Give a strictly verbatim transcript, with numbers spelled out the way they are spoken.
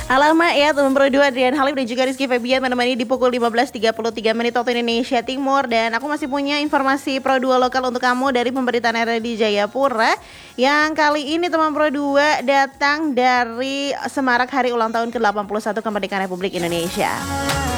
Alamak ya teman Pro dua Adrian Halim dan juga Rizky Febian menemani di pukul lima belas tiga puluh tiga menit waktu Indonesia Timur. Dan aku masih punya informasi Pro dua lokal untuk kamu dari pemberitaan R R di Jayapura. Yang kali ini teman Pro dua datang dari semarak hari ulang tahun ke delapan puluh satu kemerdekaan Republik Indonesia.